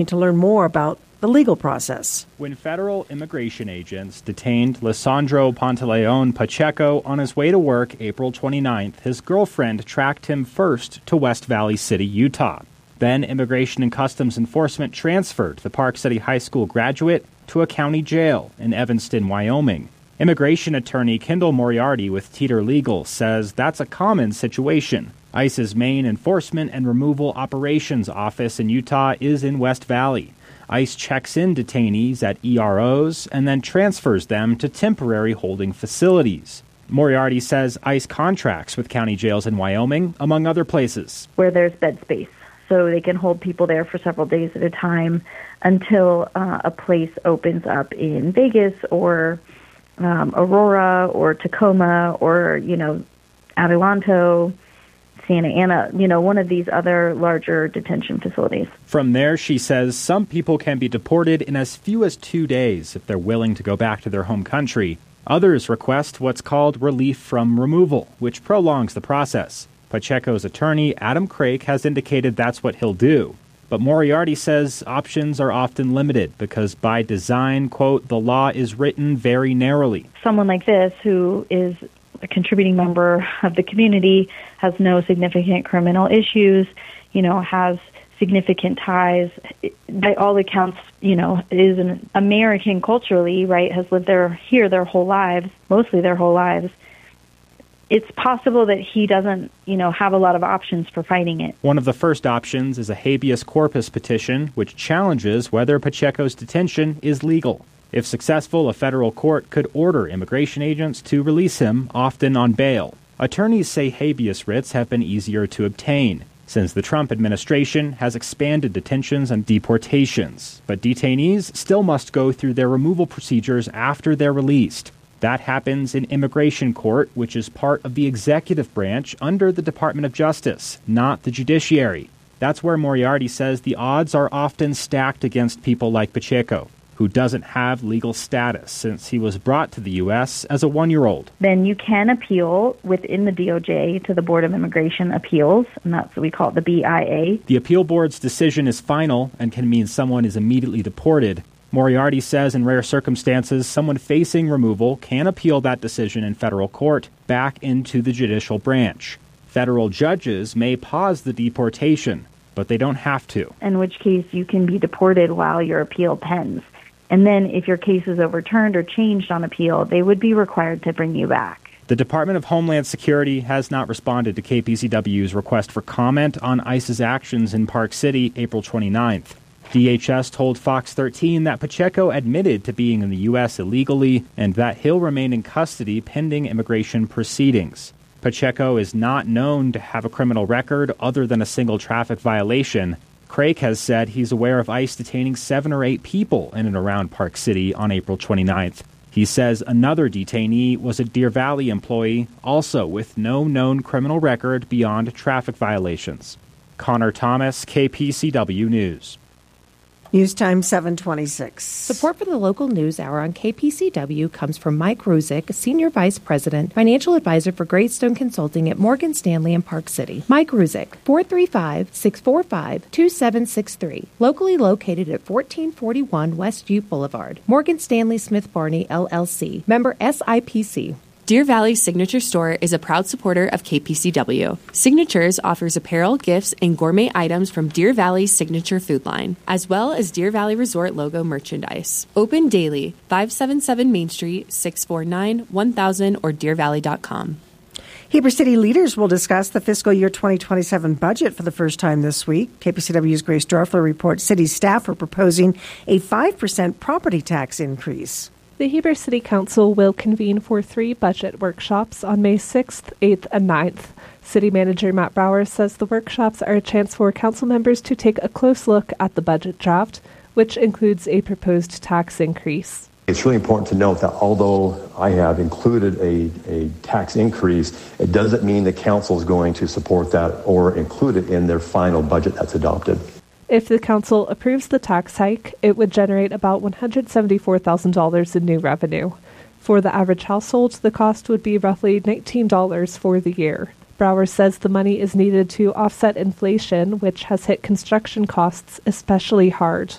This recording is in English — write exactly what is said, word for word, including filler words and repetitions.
To learn more about the legal process. When federal immigration agents detained Lisandro Pantaleon Pacheco on his way to work April twenty-ninth, his girlfriend tracked him first to West Valley City, Utah. Then Immigration and Customs Enforcement transferred the Park City High School graduate to a county jail in Evanston, Wyoming. Immigration attorney Kendall Moriarty with Teeter Legal says that's a common situation. ICE's main enforcement and removal operations office in Utah is in West Valley. ICE checks in detainees at E R Os and then transfers them to temporary holding facilities. Moriarty says ICE contracts with county jails in Wyoming, among other places, where there's bed space, so they can hold people there for several days at a time until uh, a place opens up in Vegas or um, Aurora or Tacoma or, you know, Adelanto, Santa Ana, you know, one of these other larger detention facilities. From there, she says some people can be deported in as few as two days if they're willing to go back to their home country. Others request what's called relief from removal, which prolongs the process. Pacheco's attorney, Adam Craik, has indicated that's what he'll do. But Moriarty says options are often limited because by design, quote, the law is written very narrowly. Someone like this who is a contributing member of the community, has no significant criminal issues, you know, has significant ties, by all accounts, you know, is an American culturally, right, has lived there here their whole lives, mostly their whole lives. It's possible that he doesn't, you know, have a lot of options for fighting it. One of the first options is a habeas corpus petition, which challenges whether Pacheco's detention is legal. If successful, a federal court could order immigration agents to release him, often on bail. Attorneys say habeas writs have been easier to obtain, since the Trump administration has expanded detentions and deportations. But detainees still must go through their removal procedures after they're released. That happens in immigration court, which is part of the executive branch under the Department of Justice, not the judiciary. That's where Moriarty says the odds are often stacked against people like Pacheco, who doesn't have legal status since he was brought to the U S as a one-year-old. Then you can appeal within the D O J to the Board of Immigration Appeals, and that's what we call it, the B I A. The appeal board's decision is final and can mean someone is immediately deported. Moriarty says in rare circumstances, someone facing removal can appeal that decision in federal court back into the judicial branch. Federal judges may pause the deportation, but they don't have to. In which case you can be deported while your appeal pends. And then if your case is overturned or changed on appeal, they would be required to bring you back. The Department of Homeland Security has not responded to K P C W's request for comment on ICE's actions in Park City April twenty-ninth. D H S told Fox thirteen that Pacheco admitted to being in the U S illegally and that he'll remain in custody pending immigration proceedings. Pacheco is not known to have a criminal record other than a single traffic violation. Craik has said he's aware of ICE detaining seven or eight people in and around Park City on April twenty-ninth. He says another detainee was a Deer Valley employee, also with no known criminal record beyond traffic violations. Connor Thomas, K P C W News. News time seven twenty-six. Support for the local news hour on K P C W comes from Mike Ruzick, Senior Vice President, Financial Advisor for Greystone Consulting at Morgan Stanley in Park City. Mike Ruzick, four three five, six four five, two seven six three. Locally located at fourteen forty-one West Ute Boulevard. Morgan Stanley Smith Barney, L L C. Member S I P C. Deer Valley Signature Store is a proud supporter of K P C W. Signatures offers apparel, gifts, and gourmet items from Deer Valley's signature food line, as well as Deer Valley Resort logo merchandise. Open daily, five seventy-seven Main Street, six four nine, one thousand or deer valley dot com. Heber City leaders will discuss the fiscal year twenty twenty-seven budget for the first time this week. K P C W's Grace Dorfler reports city staff are proposing a five percent property tax increase. The Heber City Council will convene for three budget workshops on May sixth, eighth, and ninth. City Manager Matt Brower says the workshops are a chance for council members to take a close look at the budget draft, which includes a proposed tax increase. It's really important to note that although I have included a, a tax increase, it doesn't mean the council is going to support that or include it in their final budget that's adopted. If the council approves the tax hike, it would generate about one hundred seventy-four thousand dollars in new revenue. For the average household, the cost would be roughly nineteen dollars for the year. Brower says the money is needed to offset inflation, which has hit construction costs especially hard.